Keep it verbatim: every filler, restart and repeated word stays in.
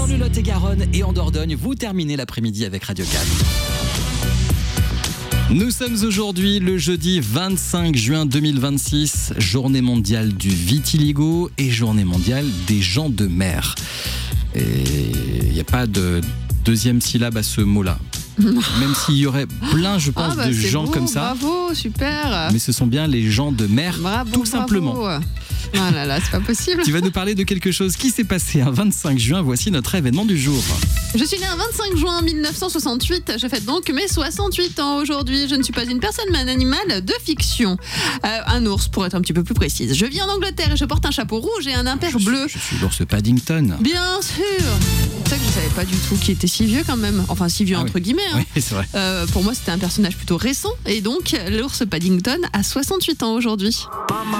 Dans le Lot-et-Garonne et en Dordogne, vous terminez l'après-midi avec Radio Cannes. Nous sommes aujourd'hui le jeudi vingt-cinq juin deux mille vingt-six, journée mondiale du vitiligo et journée mondiale des gens de mer. Et il n'y a pas de deuxième syllabe à ce mot-là. Même s'il y aurait plein, je pense, ah bah de gens beau, comme ça. Bravo, super. Mais ce sont bien les gens de mer, bravo, tout simplement. Bravo. Ah là là, c'est pas possible. Tu vas nous parler de quelque chose qui s'est passé un vingt-cinq juin. Voici notre événement du jour. Je suis née un vingt-cinq juin mille neuf cent soixante-huit. Je fête donc mes soixante-huit ans aujourd'hui. Je ne suis pas une personne, mais un animal de fiction. Euh, un ours, pour être un petit peu plus précise. Je vis en Angleterre et je porte un chapeau rouge et un impair je bleu. Suis, je suis l'ours Paddington. Bien sûr. C'est ça que je savais pas du tout qu'il était si vieux quand même. Enfin, si vieux ah, entre oui. guillemets. Hein. Oui, c'est vrai. Euh, pour moi, c'était un personnage plutôt récent. Et donc, l'ours Paddington a soixante-huit ans aujourd'hui.